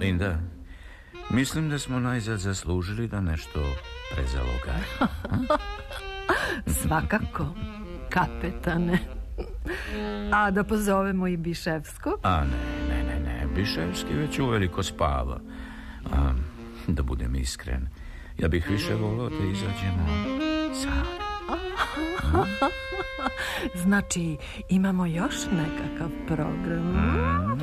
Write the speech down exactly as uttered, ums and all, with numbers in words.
Linda, mislim da smo najzad zaslužili da nešto prezalogaj. Svakako, kapetane. A da pozovemo i Biševskog? A ne, ne, ne, ne. Biševski već uveliko spava. A, da budem iskren, ja bih više volao da izađemo sami. Znači, imamo još nekakav program? Mm,